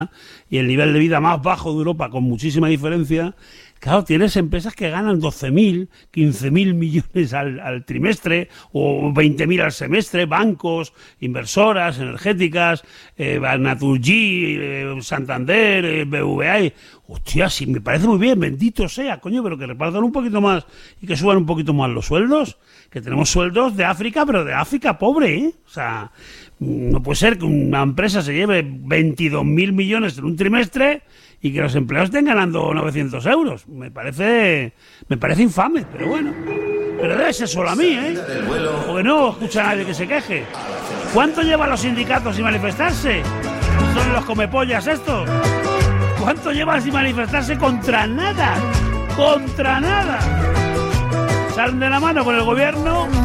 y el nivel de vida más bajo de Europa, con muchísima diferencia. Claro, tienes empresas que ganan 12.000, 15.000 millones al trimestre o 20.000 al semestre, bancos, inversoras, energéticas, Naturgy, Santander, BVA. Hostia, sí, me parece muy bien, bendito sea, coño, pero que repartan un poquito más y que suban un poquito más los sueldos. Que tenemos sueldos de África, pero de África pobre, ¿eh? O sea, no puede ser que una empresa se lleve 22.000 millones en un trimestre y que los empleados estén ganando 900 euros. Me parece infame, pero bueno. Pero debe ser solo a mí, ¿eh? Porque no escucha a nadie que se queje. ¿Cuánto llevan los sindicatos sin manifestarse? ¿Son los comepollas estos? ¿Cuánto llevan sin manifestarse contra nada? ¡Contra nada! Salen de la mano con el gobierno